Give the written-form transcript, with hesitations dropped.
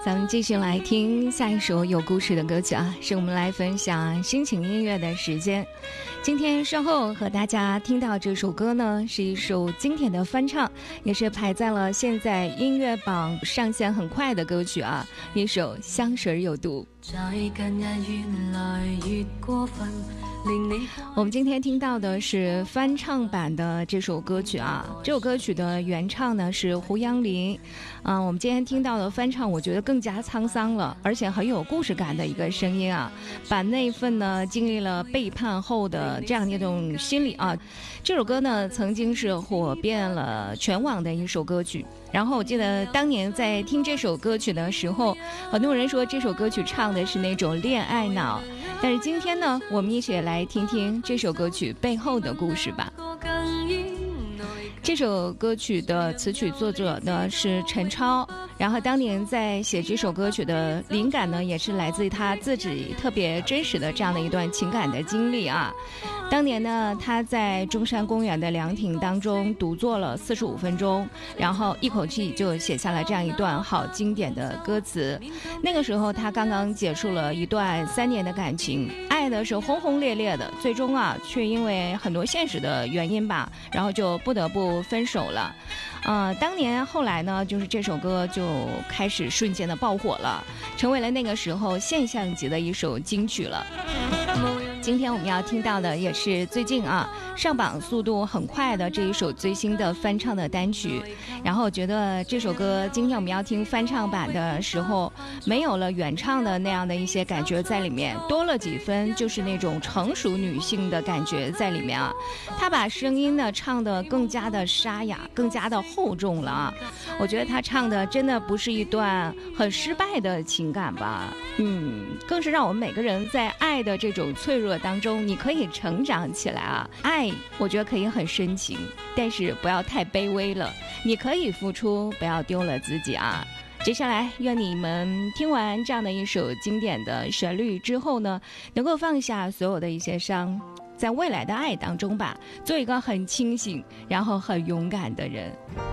咱们继续来听下一首有故事的歌曲啊，是我们来分享心情音乐的时间。今天稍后和大家听到这首歌呢，是一首经典的翻唱，也是排在了现在音乐榜上线很快的歌曲啊，一首香水有毒。我们今天听到的是翻唱版的这首歌曲啊，这首歌曲的原唱呢是胡杨林，我们今天听到的翻唱，我觉得更加沧桑了，而且很有故事感的一个声音啊，把那份呢经历了背叛后的这样一种心理啊，这首歌呢曾经是火遍了全网的一首歌曲。然后我记得当年在听这首歌曲的时候，很多人说这首歌曲唱的是那种恋爱脑，但是今天呢，我们一起来听听这首歌曲背后的故事吧。这首歌曲的词曲作者呢是陈超，然后当年在写这首歌曲的灵感呢，也是来自于他自己特别真实的这样的一段情感的经历啊。当年呢，他在中山公园的凉亭当中独坐了45分钟，然后一口气就写下了这样一段好经典的歌词。那个时候他刚刚结束了一段3年的感情，爱的是轰轰烈烈的，最终啊却因为很多现实的原因吧，然后就不得不分手了。当年后来呢，就是这首歌就开始瞬间的爆火了，成为了那个时候现象级的一首金曲了。今天我们要听到的也是最近上榜速度很快的这一首最新的翻唱的单曲。然后我觉得这首歌今天我们要听翻唱版的时候，没有了原唱的那样的一些感觉在里面，多了几分就是那种成熟女性的感觉在里面啊。她把声音呢唱得更加的沙哑，更加的厚重了啊。我觉得她唱的真的不是一段很失败的情感吧，更是让我们每个人在爱的这种脆弱当中，你可以成长起来啊。爱我觉得可以很深情，但是不要太卑微了，你可以付出，不要丢了自己啊。接下来愿你们听完这样的一首经典的旋律之后呢，能够放下所有的一些伤，在未来的爱当中吧，做一个很清醒然后很勇敢的人。